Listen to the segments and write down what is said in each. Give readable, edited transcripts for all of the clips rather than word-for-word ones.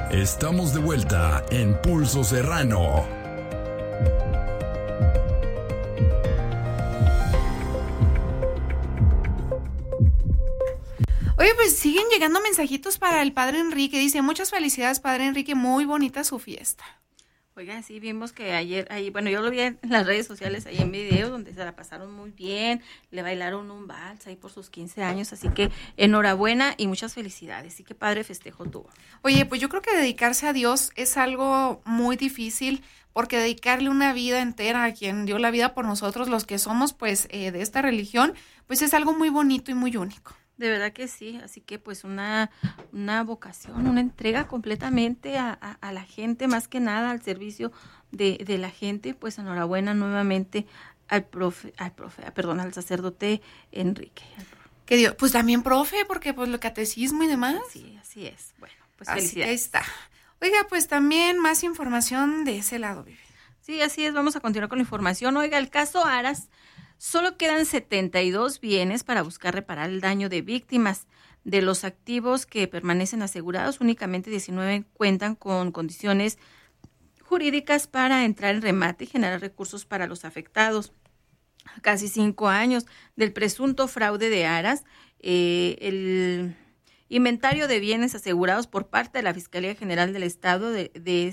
Estamos de vuelta en Pulso Serrano. Oye, pues siguen llegando mensajitos para el padre Enrique. Dice, muchas felicidades, padre Enrique, muy bonita su fiesta. Oigan, sí, vimos que ayer, bueno, yo lo vi en las redes sociales, ahí en videos, donde se la pasaron muy bien, le bailaron un vals ahí por sus 15 años, así que enhorabuena y muchas felicidades, y qué padre festejo tuvo. Oye, pues yo creo que dedicarse a Dios es algo muy difícil, porque dedicarle una vida entera a quien dio la vida por nosotros, los que somos, pues, de esta religión, pues es algo muy bonito y muy único. De verdad que sí, así que pues una vocación, una entrega completamente a la gente, más que nada al servicio de la gente, pues enhorabuena nuevamente al sacerdote Enrique. Que Dios, pues también profe, porque pues el catecismo y demás. Sí, así es, bueno, pues así felicidades. Que ahí está. Oiga, pues también más información de ese lado, Vivi. Sí, así es, vamos a continuar con la información. Oiga, el caso Aras. Solo quedan 72 bienes para buscar reparar el daño de víctimas. De los activos que permanecen asegurados, únicamente 19 cuentan con condiciones jurídicas para entrar en remate y generar recursos para los afectados. A casi 5 años del presunto fraude de Aras, el inventario de bienes asegurados por parte de la Fiscalía General del Estado de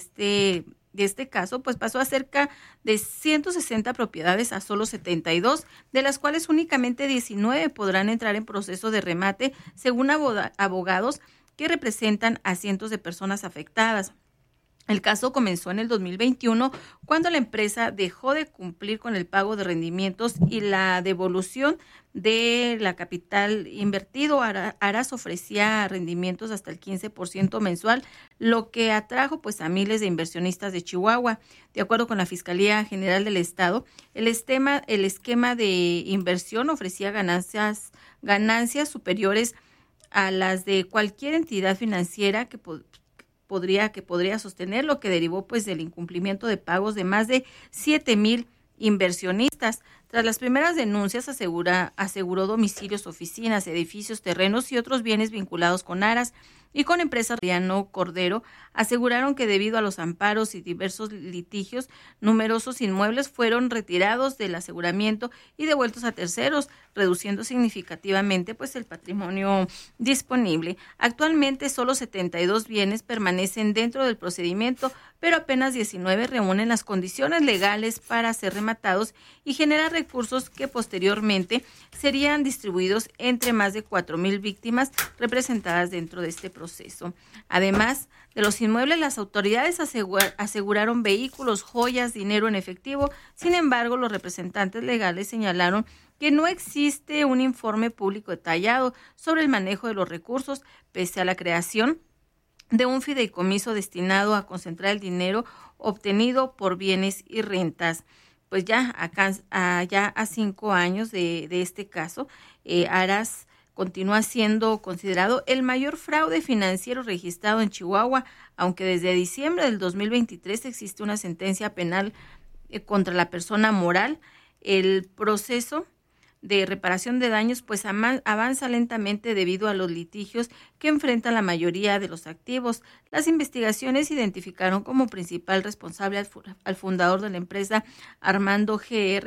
este caso, pues pasó a cerca de 160 propiedades a solo 72, de las cuales únicamente 19 podrán entrar en proceso de remate, según abogados que representan a cientos de personas afectadas. El caso comenzó en el 2021, cuando la empresa dejó de cumplir con el pago de rendimientos y la devolución de la capital invertido. Aras ofrecía rendimientos hasta el 15% mensual, lo que atrajo pues a miles de inversionistas de Chihuahua. De acuerdo con la Fiscalía General del Estado, el esquema de inversión ofrecía ganancias superiores a las de cualquier entidad financiera que podría sostener, lo que derivó pues del incumplimiento de pagos de más de 7,000 inversionistas. Tras las primeras denuncias, aseguró domicilios, oficinas, edificios, terrenos y otros bienes vinculados con Aras y con empresas. Mariano Cordero aseguraron que debido a los amparos y diversos litigios, numerosos inmuebles fueron retirados del aseguramiento y devueltos a terceros, reduciendo significativamente pues el patrimonio disponible. Actualmente solo 72 bienes permanecen dentro del procedimiento, pero apenas 19 reúnen las condiciones legales para ser rematados y generar recursos que posteriormente serían distribuidos entre más de 4,000 víctimas representadas dentro de este proceso. Además de los inmuebles, las autoridades aseguraron vehículos, joyas, dinero en efectivo. Sin embargo, los representantes legales señalaron que no existe un informe público detallado sobre el manejo de los recursos, pese a la creación de un fideicomiso destinado a concentrar el dinero obtenido por bienes y rentas. Pues ya a 5 años de este caso, Aras continúa siendo considerado el mayor fraude financiero registrado en Chihuahua, aunque desde diciembre del 2023 existe una sentencia penal contra la persona moral. El proceso de reparación de daños pues avanza lentamente debido a los litigios que enfrentan la mayoría de los activos. Las investigaciones identificaron como principal responsable al fundador de la empresa, Armando Gr.,